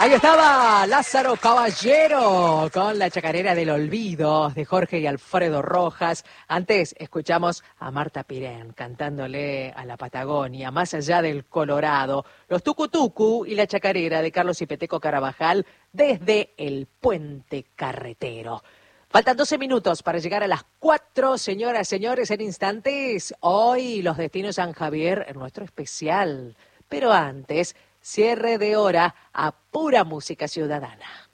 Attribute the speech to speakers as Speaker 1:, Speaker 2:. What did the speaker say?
Speaker 1: Ahí estaba Lázaro Caballero con la chacarera del olvido de Jorge y Alfredo Rojas. Antes escuchamos a Marta Pirén cantándole a la Patagonia, más allá del Colorado, los Tucutucu y la chacarera de Carlos y Peteco Carabajal desde el Puente Carretero. Faltan 12 minutos para llegar a las 4, señoras, señores, en instantes. Hoy los destinos San Javier en nuestro especial. Pero antes, cierre de hora a pura música ciudadana.